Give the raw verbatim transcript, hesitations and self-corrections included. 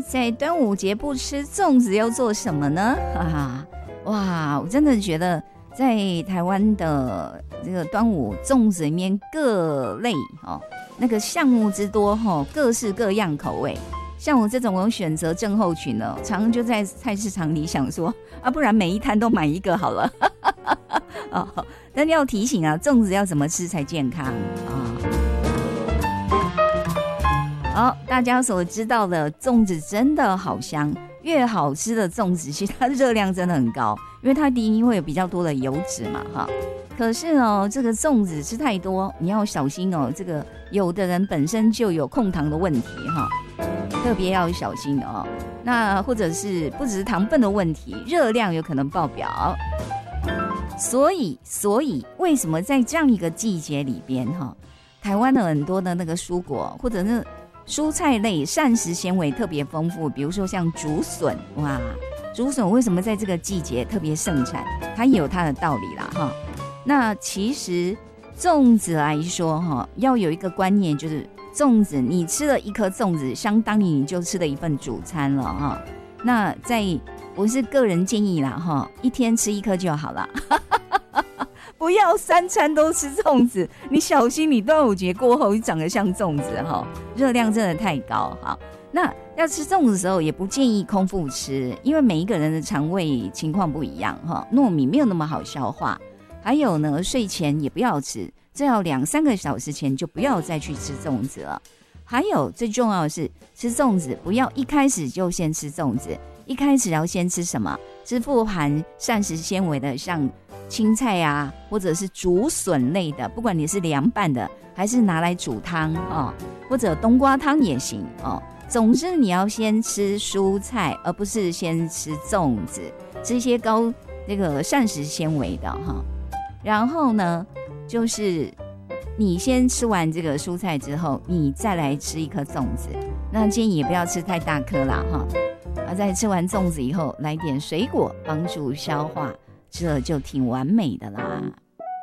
在端午节不吃粽子要做什么呢？哈哈，哇，我真的觉得在台湾的这个端午粽子里面各类哦，那个项目之多哦，各式各样口味。像我这种有选择症候群呢，常常就在菜市场里想说啊，不然每一摊都买一个好了。哦，但要提醒啊，粽子要怎么吃才健康啊？好，大家所知道的粽子真的好香，越好吃的粽子其实它热量真的很高，因为它第一会有比较多的油脂嘛，哈。可是哦，这个粽子吃太多，你要小心哦。这个有的人本身就有控糖的问题哈，特别要小心的哦。那或者是不只是糖分的问题，热量有可能爆表。所以，所以为什么在这样一个季节里边哈，台湾的很多的那个蔬果或者那蔬菜类膳食纤维特别丰富，比如说像竹笋，哇，竹笋为什么在这个季节特别盛产？它也有它的道理啦哈。那其实粽子来说哈，要有一个观念，就是粽子你吃了一颗粽子，相当于你就吃了一份主餐了哈。那在我是个人建议啦哈，一天吃一颗就好了，不要三餐都吃粽子，你小心你端午节过后你长得像粽子哈，热量真的太高哈。那要吃粽子的时候也不建议空腹吃，因为每一个人的肠胃情况不一样哈，糯米没有那么好消化。还有呢，睡前也不要吃，最好两三个小时前就不要再去吃粽子了。还有最重要的是，吃粽子不要一开始就先吃粽子，一开始要先吃什么？吃富含膳食纤维的，像青菜啊，或者是竹笋类的，不管你是凉拌的还是拿来煮汤哦，或者冬瓜汤也行哦。总之你要先吃蔬菜，而不是先吃粽子，吃一些高这个膳食纤维的哈。然后呢，就是你先吃完这个蔬菜之后，你再来吃一颗粽子。那建议也不要吃太大颗啦哈。啊，在吃完粽子以后，来点水果帮助消化，这就挺完美的啦。